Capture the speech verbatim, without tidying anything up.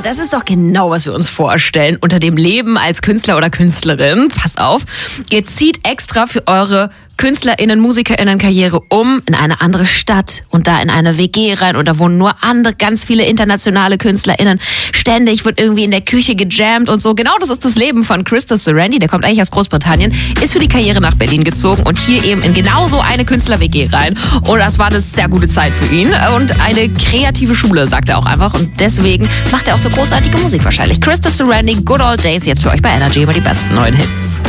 das ist doch genau, was wir uns vorstellen unter dem Leben als Künstler oder Künstlerin. Passt auf, ihr zieht extra für eure KünstlerInnen, MusikerInnen-Karriere um in eine andere Stadt und da in eine W G rein und da wohnen nur andere, ganz viele internationale KünstlerInnen. Ständig wird irgendwie in der Küche gejammt und so. Genau das ist das Leben von Krista Serendy, der kommt eigentlich aus Großbritannien, ist für die Karriere nach Berlin gezogen und hier eben in genau so eine Künstler-W G rein. Und das war eine sehr gute Zeit für ihn und eine kreative Schule, sagt er auch einfach. Und deswegen macht er auch so großartige Musik wahrscheinlich. Krista Serendy, Good Old Days, jetzt für euch bei Energy, immer die besten neuen Hits.